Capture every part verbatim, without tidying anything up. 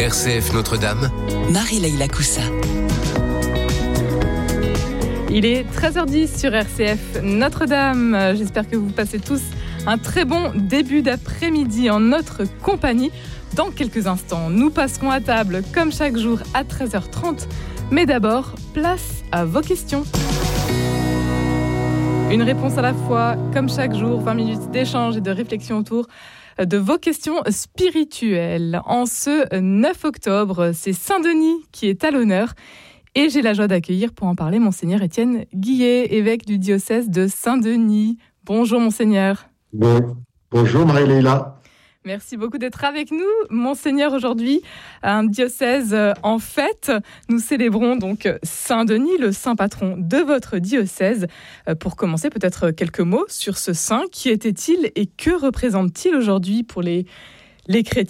R C F Notre-Dame, Marie-Leila Coussa. Il est treize heures dix sur R C F Notre-Dame. J'espère que vous passez tous un très bon début d'après-midi en notre compagnie. Dans quelques instants, nous passerons à table comme chaque jour à treize heures trente. Mais d'abord, place à vos questions. Une réponse à la fois, comme chaque jour, vingt minutes d'échange et de réflexion autour de vos questions spirituelles. En ce neuf octobre, c'est Saint-Denis qui est à l'honneur. Et j'ai la joie d'accueillir pour en parler Monseigneur Étienne Guillet, évêque du diocèse de Saint-Denis. Bonjour Monseigneur. Bon, bonjour Marie-Leila. Merci beaucoup d'être avec nous. Monseigneur, aujourd'hui, un diocèse en fête. Nous célébrons donc Saint-Denis, le saint patron de votre diocèse. Pour commencer, peut-être quelques mots sur ce saint. Qui était-il et que représente-t-il aujourd'hui pour les, les chrétiens ?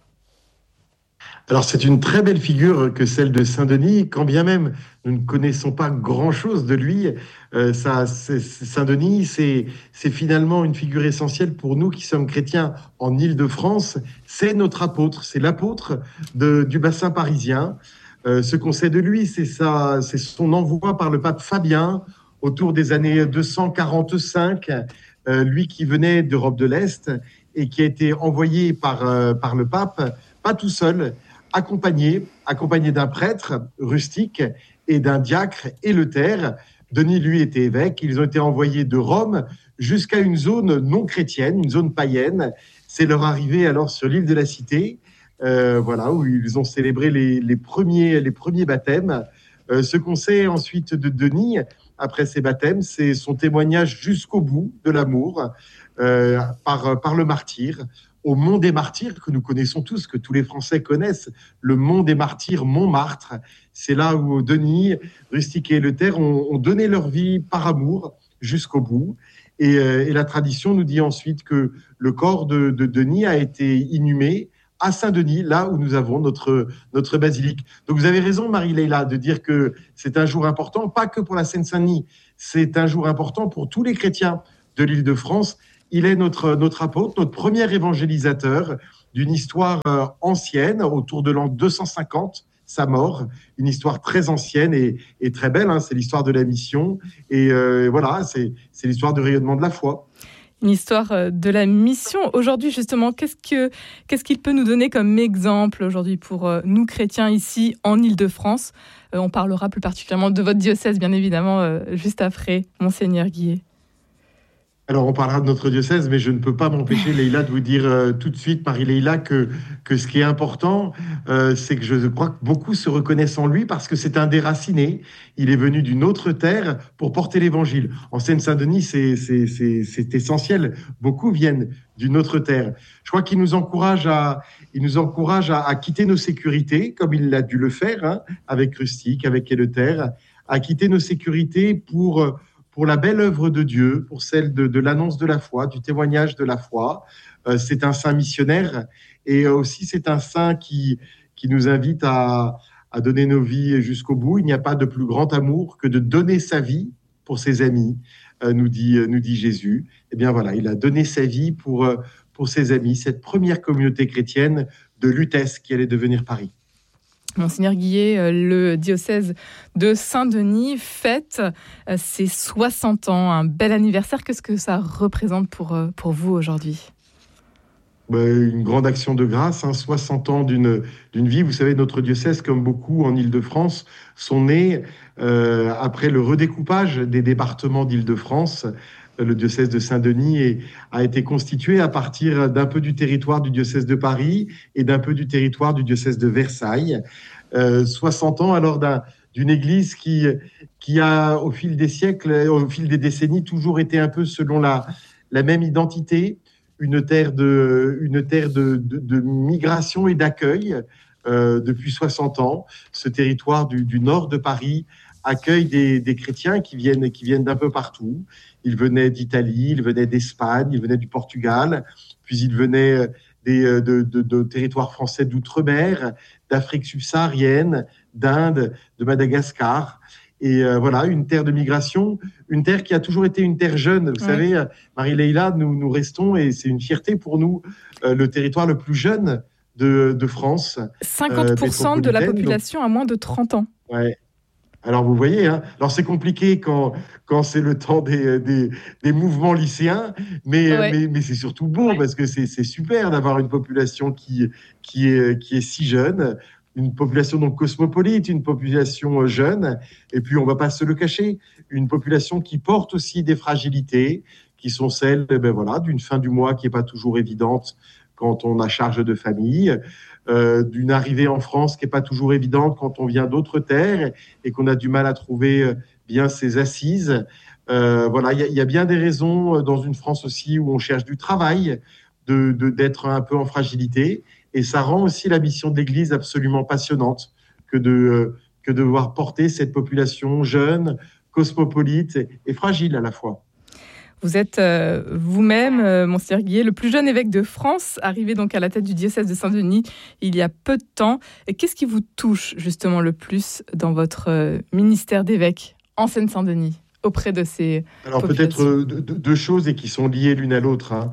Alors c'est une très belle figure que celle de Saint-Denis, quand bien même nous ne connaissons pas grand-chose de lui. Euh, ça, c'est, Saint-Denis, c'est, c'est finalement une figure essentielle pour nous qui sommes chrétiens en Île-de-France. C'est notre apôtre, c'est l'apôtre de, du bassin parisien. Euh, ce qu'on sait de lui, c'est, sa, c'est son envoi par le pape Fabien autour des années deux cent quarante-cinq, euh, lui qui venait d'Europe de l'Est et qui a été envoyé par, euh, par le pape, pas tout seul, accompagné, accompagné d'un prêtre rustique et d'un diacre éleutaire. Denis, lui, était évêque. Ils ont été envoyés de Rome jusqu'à une zone non chrétienne, une zone païenne. C'est leur arrivée alors sur l'île de la Cité, euh, voilà, où ils ont célébré les, les, premiers, les premiers baptêmes. Euh, ce qu'on sait ensuite de Denis, après ces baptêmes, c'est son témoignage jusqu'au bout de l'amour euh, par, par le martyr, au Mont des Martyrs, que nous connaissons tous, que tous les Français connaissent, le Mont des Martyrs, Montmartre. C'est là où Denis, rustique et éleutaire, ont, ont donné leur vie par amour jusqu'au bout. Et, euh, et la tradition nous dit ensuite que le corps de, de Denis a été inhumé à Saint-Denis, là où nous avons notre, notre basilique. Donc vous avez raison, Marie-Leila, de dire que c'est un jour important, pas que pour la Seine-Saint-Denis, c'est un jour important pour tous les chrétiens de l'Île-de-France. Il est notre, notre apôtre, notre premier évangélisateur d'une histoire euh, ancienne, autour de l'an deux cent cinquante, sa mort, une histoire très ancienne et, et très belle, hein, c'est l'histoire de la mission, et euh, voilà, c'est, c'est l'histoire du rayonnement de la foi. Une histoire de la mission. Aujourd'hui, justement, qu'est-ce, que, qu'est-ce qu'il peut nous donner comme exemple aujourd'hui pour euh, nous chrétiens ici en Île-de-France ? euh, On parlera plus particulièrement de votre diocèse, bien évidemment, euh, juste après, Monseigneur Guillet. Alors, on parlera de notre diocèse, mais je ne peux pas m'empêcher, Leïla, de vous dire euh, tout de suite, Marie-Leïla, que, que ce qui est important, euh, c'est que je crois que beaucoup se reconnaissent en lui parce que c'est un déraciné. Il est venu d'une autre terre pour porter l'évangile. En Seine-Saint-Denis, c'est, c'est, c'est, c'est essentiel. Beaucoup viennent d'une autre terre. Je crois qu'il nous encourage à, il nous encourage à, à quitter nos sécurités, comme il a dû le faire, hein, avec Rustique, avec Éleuther, à quitter nos sécurités pour... pour la belle œuvre de Dieu, pour celle de, de l'annonce de la foi, du témoignage de la foi. Euh, c'est un saint missionnaire et aussi c'est un saint qui, qui nous invite à, à donner nos vies jusqu'au bout. Il n'y a pas de plus grand amour que de donner sa vie pour ses amis, euh, nous dit, nous dit Jésus. Eh bien voilà, il a donné sa vie pour, pour ses amis, cette première communauté chrétienne de Lutèce qui allait devenir Paris. Monseigneur Guillet, le diocèse de Saint-Denis fête ses soixante ans, un bel anniversaire. Qu'est-ce que ça représente pour, pour vous aujourd'hui ? Une grande action de grâce, hein, soixante ans d'une, d'une vie. Vous savez, notre diocèse, comme beaucoup en Île-de-France, sont nés euh, après le redécoupage des départements d'Île-de-France. Le diocèse de Saint-Denis est, a été constitué à partir d'un peu du territoire du diocèse de Paris et d'un peu du territoire du diocèse de Versailles. Euh, soixante ans alors d'un, d'une église qui, qui a, au fil des siècles, au fil des décennies, toujours été un peu selon la, la même identité, une terre de, une terre de, de, de migration et d'accueil euh, depuis soixante ans. Ce territoire du, du nord de Paris accueille des, des chrétiens qui viennent, qui viennent d'un peu partout. Ils venaient d'Italie, ils venaient d'Espagne, ils venaient du Portugal, puis ils venaient des, de, de, de territoires français d'outre-mer, d'Afrique subsaharienne, d'Inde, de Madagascar. Et euh, voilà, une terre de migration, une terre qui a toujours été une terre jeune. Vous oui. savez, Marie-Leila, nous, nous restons, et c'est une fierté pour nous, euh, le territoire le plus jeune de, de France. cinquante pour cent euh, de la population donc, a moins de trente ans. Ouais. Alors, vous voyez, hein, alors c'est compliqué quand, quand c'est le temps des, des, des mouvements lycéens, mais, ouais. mais, mais c'est surtout beau ouais. parce que c'est, c'est super d'avoir une population qui, qui, est, qui est si jeune, une population donc cosmopolite, une population jeune, et puis on ne va pas se le cacher, une population qui porte aussi des fragilités, qui sont celles ben voilà, d'une fin du mois qui n'est pas toujours évidente quand on a charge de famille, euh, d'une arrivée en France qui n'est pas toujours évidente quand on vient d'autres terres et qu'on a du mal à trouver bien ses assises. Euh, voilà, il y, y a bien des raisons dans une France aussi où on cherche du travail, de, de, d'être un peu en fragilité. Et ça rend aussi la mission de l'Église absolument passionnante que de, que de voir porter cette population jeune, cosmopolite et, et fragile à la fois. Vous êtes euh, vous-même, euh, Monseigneur Guillet, le plus jeune évêque de France, arrivé donc à la tête du diocèse de Saint-Denis il y a peu de temps. Et qu'est-ce qui vous touche justement le plus dans votre euh, ministère d'évêque en Seine-Saint-Denis, auprès de ces Alors peut-être euh, deux, deux choses et qui sont liées l'une à l'autre. Hein.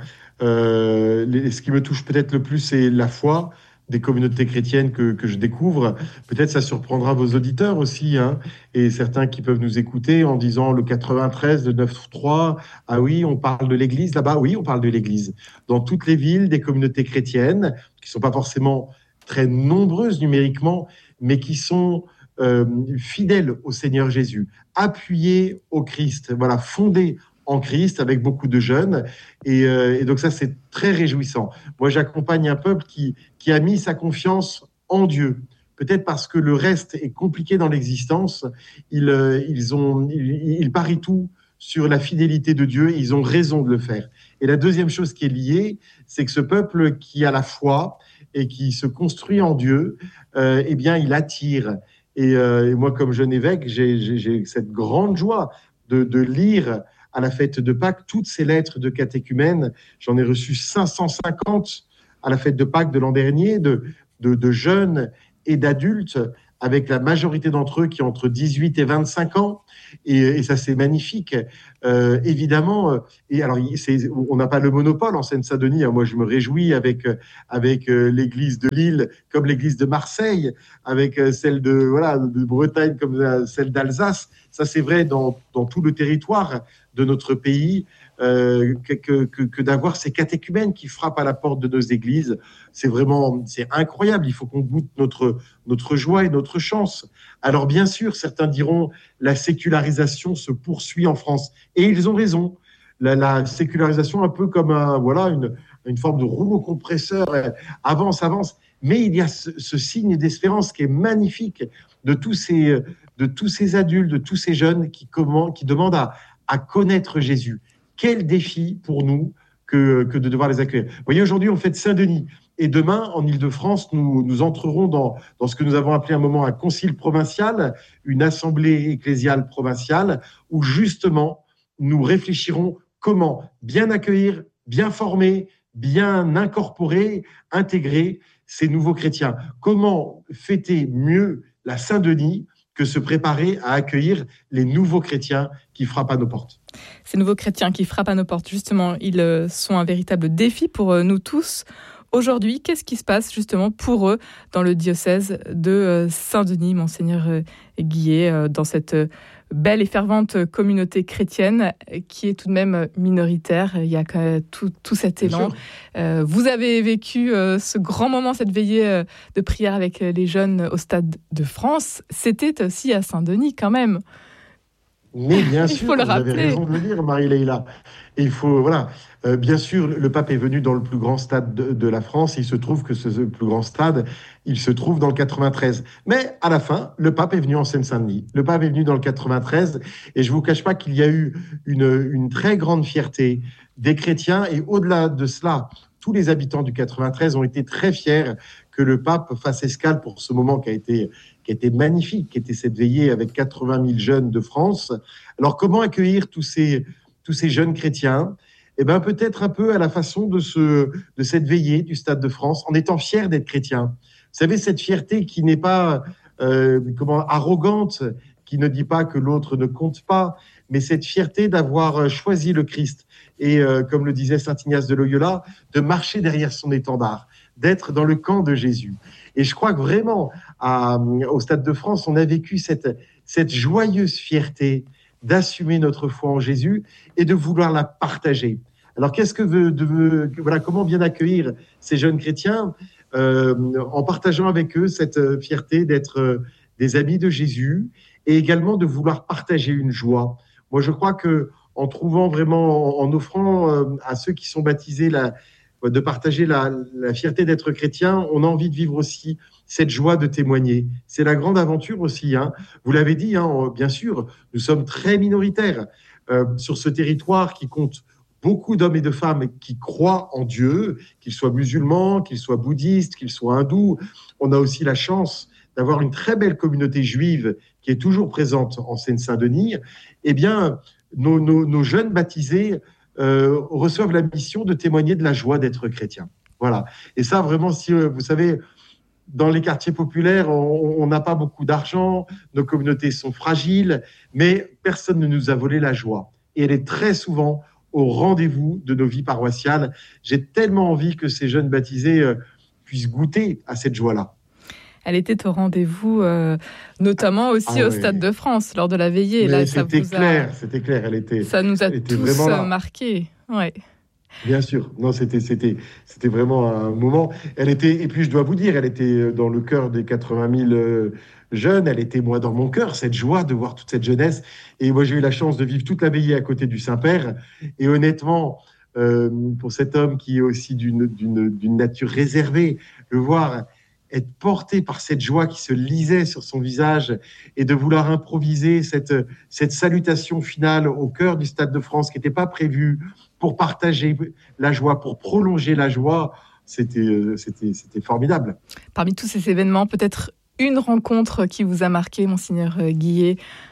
Euh, les, ce qui me touche peut-être le plus, c'est la foi des communautés chrétiennes que, que je découvre. Peut-être ça surprendra vos auditeurs aussi, hein, et certains qui peuvent nous écouter en disant le quatre-vingt-treize, le neuf trois, ah oui, on parle de l'Église là-bas. Oui, on parle de l'Église. Dans toutes les villes, des communautés chrétiennes, qui ne sont pas forcément très nombreuses numériquement, mais qui sont euh, fidèles au Seigneur Jésus, appuyées au Christ, voilà, fondées en Christ, avec beaucoup de jeunes. Et, euh, et donc ça, c'est très réjouissant. Moi, j'accompagne un peuple qui, qui a mis sa confiance en Dieu. Peut-être parce que le reste est compliqué dans l'existence. Ils, euh, ils, ont, ils, ils parient tout sur la fidélité de Dieu et ils ont raison de le faire. Et la deuxième chose qui est liée, c'est que ce peuple qui a la foi et qui se construit en Dieu, euh, eh bien, il attire. Et, euh, et moi, comme jeune évêque, j'ai, j'ai, j'ai cette grande joie de, de lire à la fête de Pâques, toutes ces lettres de catéchumènes. J'en ai reçu cinq cent cinquante à la fête de Pâques de l'an dernier, de, de, de jeunes et d'adultes, avec la majorité d'entre eux qui ont entre dix-huit et vingt-cinq ans. Et, et ça, c'est magnifique. Euh, évidemment, et alors, c'est, on n'a pas le monopole en Seine-Saint-Denis. Hein. Moi, je me réjouis avec, avec l'église de Lille, comme l'église de Marseille, avec celle de, voilà, de Bretagne, comme celle d'Alsace. Ça, c'est vrai dans, dans tout le territoire de notre pays, euh, que, que, que d'avoir ces catéchumènes qui frappent à la porte de nos églises. C'est vraiment, c'est incroyable. Il faut qu'on goûte notre, notre joie et notre chance. Alors, bien sûr, certains diront la sécularisation se poursuit en France. Et ils ont raison. La, la sécularisation, un peu comme un, voilà, une, une forme de rouleau compresseur, avance, avance. Mais il y a ce, ce signe d'espérance qui est magnifique de tous ces, de tous ces adultes, de tous ces jeunes qui, comment, qui demandent à, à connaître Jésus. Quel défi pour nous que, que de devoir les accueillir. Vous voyez, aujourd'hui, on fête Saint-Denis. Et demain, en Île-de-France, nous, nous entrerons dans, dans ce que nous avons appelé un moment un concile provincial, une assemblée ecclésiale provinciale, où justement, nous réfléchirons comment bien accueillir, bien former, bien incorporer, intégrer ces nouveaux chrétiens. Comment fêter mieux la Saint-Denis que se préparer à accueillir les nouveaux chrétiens qui frappent à nos portes. Ces nouveaux chrétiens qui frappent à nos portes, justement, ils sont un véritable défi pour nous tous. Aujourd'hui, qu'est-ce qui se passe justement pour eux dans le diocèse de Saint-Denis, Monseigneur Guillet, dans cette belle et fervente communauté chrétienne qui est tout de même minoritaire? Il y a quand même tout, tout cet élan. Euh, vous avez vécu euh, ce grand moment, cette veillée euh, de prière avec les jeunes au Stade de France. C'était aussi à Saint-Denis quand même. Mais bien il sûr, faut le vous avez rappeler. raison de le dire, Marie-Leïla. Et il faut, voilà, euh, bien sûr, le pape est venu dans le plus grand stade de, de la France. Il se trouve que ce, ce plus grand stade, il se trouve dans le quatre-vingt-treize. Mais à la fin, le pape est venu en Seine-Saint-Denis. Le pape est venu dans le quatre-vingt-treize. Et je ne vous cache pas qu'il y a eu une, une très grande fierté des chrétiens. Et au-delà de cela, tous les habitants du quatre-vingt-treize ont été très fiers que le pape fasse escale pour ce moment qui a été, qui a été magnifique, qui était cette veillée avec quatre-vingt mille jeunes de France. Alors, comment accueillir tous ces, tous ces jeunes chrétiens? Eh bien, peut-être un peu à la façon de, ce, de cette veillée du Stade de France, en étant fiers d'être chrétiens. Vous savez, cette fierté qui n'est pas euh, comment, arrogante, qui ne dit pas que l'autre ne compte pas, mais cette fierté d'avoir choisi le Christ. Et euh, comme le disait saint Ignace de Loyola, de marcher derrière son étendard, d'être dans le camp de Jésus. Et je crois que vraiment, à, au Stade de France, on a vécu cette, cette joyeuse fierté d'assumer notre foi en Jésus et de vouloir la partager. Alors, qu'est-ce que veut, de, voilà, comment bien accueillir ces jeunes chrétiens euh, en partageant avec eux cette fierté d'être euh, des amis de Jésus et également de vouloir partager une joie. Moi, je crois que en trouvant vraiment, en offrant euh, à ceux qui sont baptisés la, de partager la, la fierté d'être chrétien, on a envie de vivre aussi cette joie de témoigner. C'est la grande aventure aussi. Hein. Vous l'avez dit, hein, bien sûr, nous sommes très minoritaires euh, sur ce territoire qui compte beaucoup d'hommes et de femmes qui croient en Dieu, qu'ils soient musulmans, qu'ils soient bouddhistes, qu'ils soient hindous. On a aussi la chance d'avoir une très belle communauté juive qui est toujours présente en Seine-Saint-Denis. Eh bien, nos, nos, nos jeunes baptisés euh, reçoivent la mission de témoigner de la joie d'être chrétien. Voilà. Et ça, vraiment, si vous savez, dans les quartiers populaires, on n'a pas beaucoup d'argent, nos communautés sont fragiles, mais personne ne nous a volé la joie. Et elle est très souvent au rendez-vous de nos vies paroissiales. J'ai tellement envie que ces jeunes baptisés euh, puissent goûter à cette joie-là. Elle était au rendez-vous, euh, notamment aussi ah, au oui. Stade de France, lors de la veillée. Là, c'était ça clair, a... c'était clair. Elle était, ça nous a elle était tous vraiment marqués. Ouais. Bien sûr, non, c'était, c'était, c'était vraiment un moment. Elle était, et puis je dois vous dire, elle était dans le cœur des quatre-vingt mille jeunes. Elle était, moi, dans mon cœur, cette joie de voir toute cette jeunesse. Et moi, j'ai eu la chance de vivre toute la veillée à côté du Saint-Père. Et honnêtement, euh, pour cet homme qui est aussi d'une, d'une, d'une nature réservée, le voir être porté par cette joie qui se lisait sur son visage et de vouloir improviser cette, cette salutation finale au cœur du Stade de France qui n'était pas prévue pour partager la joie, pour prolonger la joie, c'était, c'était, c'était formidable. Parmi tous ces événements, peut-être une rencontre qui vous a marqué, Monseigneur Guillet,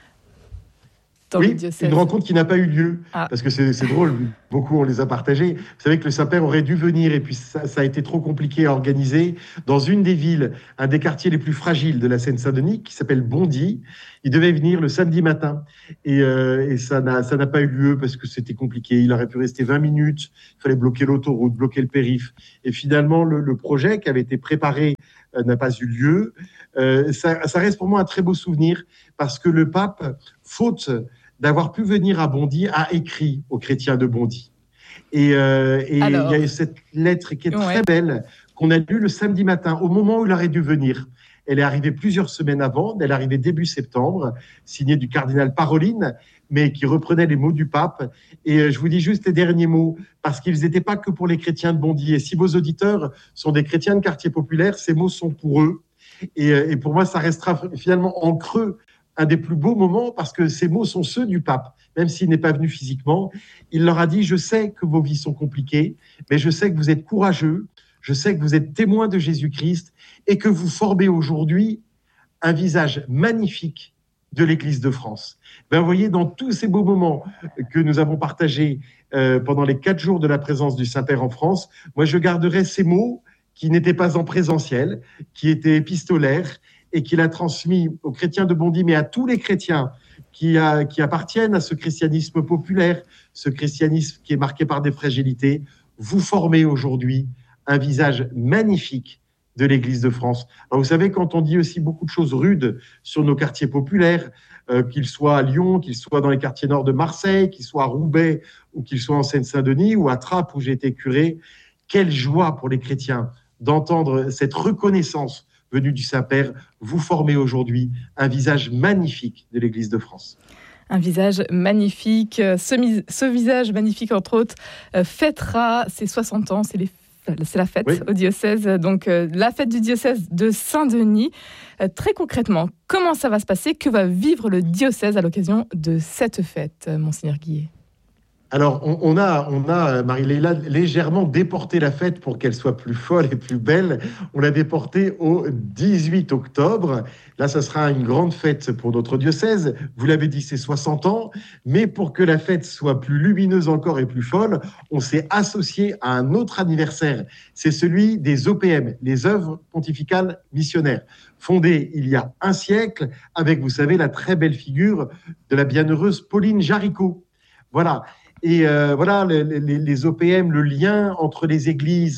dans oui, le diocèse. Une rencontre qui n'a pas eu lieu, ah. parce que c'est, c'est drôle, beaucoup on les a partagés. Vous savez que le Saint-Père aurait dû venir, et puis ça, ça a été trop compliqué à organiser, dans une des villes, un des quartiers les plus fragiles de la Seine-Saint-Denis, qui s'appelle Bondy. Il devait venir le samedi matin, et, euh, et ça, n'a, ça n'a pas eu lieu, parce que c'était compliqué. Il aurait pu rester vingt minutes, il fallait bloquer l'autoroute, bloquer le périph'. Et finalement, le, le projet qui avait été préparé euh, n'a pas eu lieu. Euh, ça, ça reste pour moi un très beau souvenir, parce que le pape, faute d'avoir pu venir à Bondy, a écrit aux chrétiens de Bondy. Et, euh, et Alors, il y a cette lettre qui est ouais. très belle, qu'on a lue le samedi matin, au moment où il aurait dû venir. Elle est arrivée plusieurs semaines avant, elle est arrivée début septembre, signée du cardinal Parolin, mais qui reprenait les mots du pape. Et je vous dis juste les derniers mots, parce qu'ils n'étaient pas que pour les chrétiens de Bondy. Et si vos auditeurs sont des chrétiens de quartier populaire, ces mots sont pour eux. Et, et pour moi, ça restera finalement en creux un des plus beaux moments, parce que ces mots sont ceux du pape, même s'il n'est pas venu physiquement. Il leur a dit « Je sais que vos vies sont compliquées, mais je sais que vous êtes courageux, je sais que vous êtes témoins de Jésus-Christ et que vous formez aujourd'hui un visage magnifique de l'Église de France. » Ben, vous voyez, dans tous ces beaux moments que nous avons partagés euh, pendant les quatre jours de la présence du Saint-Père en France, moi je garderai ces mots qui n'étaient pas en présentiel, qui étaient épistolaires, et qu'il a transmis aux chrétiens de Bondy, mais à tous les chrétiens qui, a, qui appartiennent à ce christianisme populaire, ce christianisme qui est marqué par des fragilités. Vous formez aujourd'hui un visage magnifique de l'Église de France. Alors vous savez, quand on dit aussi beaucoup de choses rudes sur nos quartiers populaires, euh, qu'ils soient à Lyon, qu'ils soient dans les quartiers nord de Marseille, qu'ils soient à Roubaix, ou qu'ils soient en Seine-Saint-Denis, ou à Trappes, où j'ai été curé, quelle joie pour les chrétiens d'entendre cette reconnaissance venu du Saint-Père, vous formez aujourd'hui un visage magnifique de l'Église de France. Un visage magnifique. Ce, ce visage magnifique, entre autres, euh, fêtera ses soixante ans. C'est, les, c'est la fête oui. au diocèse. Donc, euh, la fête du diocèse de Saint-Denis. Euh, très concrètement, comment ça va se passer ? Que va vivre le diocèse à l'occasion de cette fête, Monseigneur Guillet ? Alors, on, on a, on a Marie-Léla, légèrement déporté la fête pour qu'elle soit plus folle et plus belle. On l'a déportée au dix-huit octobre. Là, ça sera une grande fête pour notre diocèse. Vous l'avez dit, c'est soixante ans. Mais pour que la fête soit plus lumineuse encore et plus folle, on s'est associé à un autre anniversaire. C'est celui des O P M, les œuvres pontificales missionnaires, fondées il y a un siècle avec, vous savez, la très belle figure de la bienheureuse Pauline Jaricot. Voilà. Et euh, voilà, les, les, les O P M, le lien entre les églises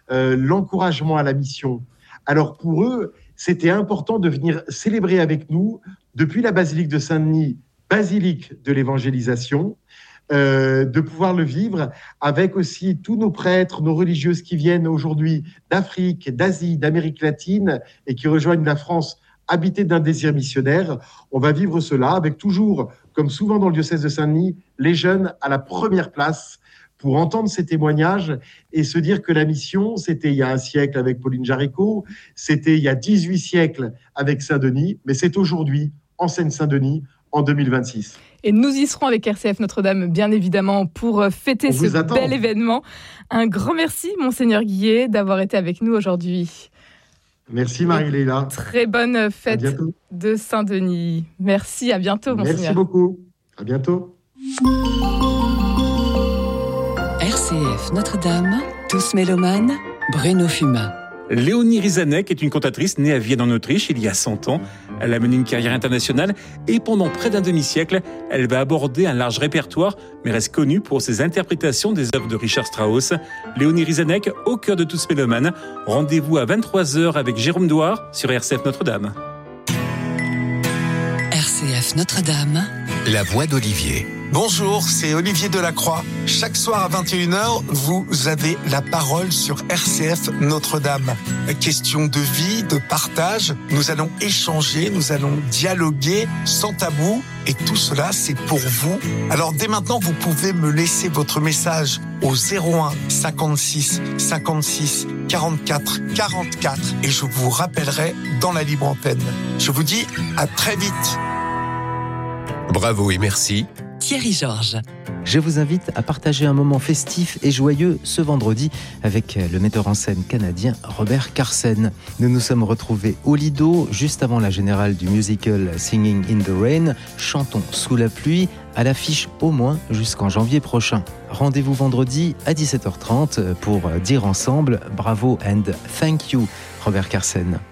euh, l'encouragement à la mission. Alors pour eux, c'était important de venir célébrer avec nous, depuis la basilique de Saint-Denis, basilique de l'évangélisation, euh, de pouvoir le vivre avec aussi tous nos prêtres, nos religieuses qui viennent aujourd'hui d'Afrique, d'Asie, d'Amérique latine et qui rejoignent la France habitée d'un désir missionnaire. On va vivre cela avec toujours, comme souvent dans le diocèse de Saint-Denis, les jeunes à la première place pour entendre ces témoignages et se dire que la mission, c'était il y a un siècle avec Pauline Jaricot, c'était il y a dix-huit siècles avec Saint-Denis, mais c'est aujourd'hui en Seine-Saint-Denis, en deux mille vingt-six. Et nous y serons avec R C F Notre-Dame, bien évidemment, pour fêter ce bel événement. Un grand merci, Monseigneur Guillet, d'avoir été avec nous aujourd'hui. Merci Marie-Léla. Très bonne fête de Saint-Denis. Merci, à bientôt, Monseigneur. Merci beaucoup, à bientôt. R C F Notre-Dame, tous mélomanes, Bruno Fumain. Léonie Rizanek est une cantatrice née à Vienne en Autriche il y a cent ans. Elle a mené une carrière internationale et pendant près d'un demi-siècle, elle va aborder un large répertoire, mais reste connue pour ses interprétations des œuvres de Richard Strauss. Léonie Rizanek, au cœur de tous mélomanes. Rendez-vous à vingt-trois heures avec Jérôme Douard sur R C F Notre-Dame. R C F Notre-Dame, la voix d'Olivier. Bonjour, c'est Olivier Delacroix. Chaque soir à vingt et une heures, vous avez la parole sur R C F Notre-Dame. Question de vie, de partage, nous allons échanger, nous allons dialoguer sans tabou et tout cela c'est pour vous. Alors dès maintenant, vous pouvez me laisser votre message au zéro un cinquante-six cinquante-six quarante-quatre quarante-quatre et je vous rappellerai dans la libre antenne. Je vous dis à très vite. Bravo et merci. Thierry Georges. Je vous invite à partager un moment festif et joyeux ce vendredi avec le metteur en scène canadien Robert Carsen. Nous nous sommes retrouvés au Lido juste avant la générale du musical Singing in the Rain, Chantons sous la pluie, à l'affiche au moins jusqu'en janvier prochain. Rendez-vous vendredi à dix-sept heures trente pour dire ensemble bravo and thank you Robert Carsen.